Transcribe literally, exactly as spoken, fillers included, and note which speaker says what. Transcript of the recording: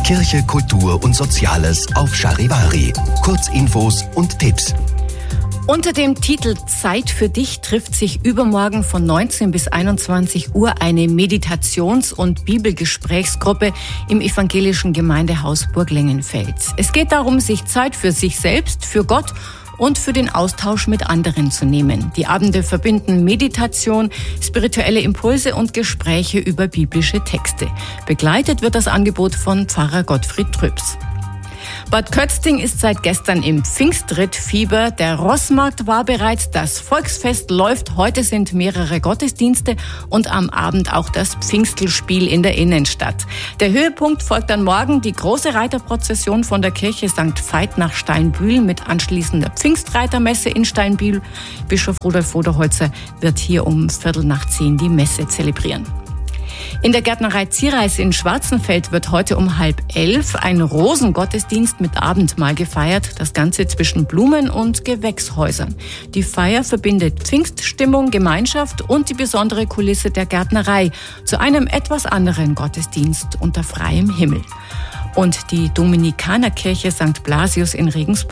Speaker 1: Kirche, Kultur und Soziales auf Charivari. Kurzinfos und Tipps.
Speaker 2: Unter dem Titel Zeit für dich trifft sich übermorgen von neunzehn bis einundzwanzig Uhr eine Meditations- und Bibelgesprächsgruppe im evangelischen Gemeindehaus Burglengenfeld. Es geht darum, sich Zeit für sich selbst, für Gott und für den Austausch mit anderen zu nehmen. Die Abende verbinden Meditation, spirituelle Impulse und Gespräche über biblische Texte. Begleitet wird das Angebot von Pfarrer Gottfried Trübs. Bad Kötzting ist seit gestern im Pfingstrittfieber. Der Rossmarkt war bereits, das Volksfest läuft. Heute sind mehrere Gottesdienste und am Abend auch das Pfingstelspiel in der Innenstadt. Der Höhepunkt folgt dann morgen die große Reiterprozession von der Kirche Sankt Veit nach Steinbühl mit anschließender Pfingstreitermesse in Steinbühl. Bischof Rudolf Voderholzer wird hier um Viertel nach zehn die Messe zelebrieren. In der Gärtnerei Ziereis in Schwarzenfeld wird heute um halb elf ein Rosengottesdienst mit Abendmahl gefeiert. Das Ganze zwischen Blumen- und Gewächshäusern. Die Feier verbindet Pfingststimmung, Gemeinschaft und die besondere Kulisse der Gärtnerei zu einem etwas anderen Gottesdienst unter freiem Himmel. Und die Dominikanerkirche Sankt Blasius in Regensburg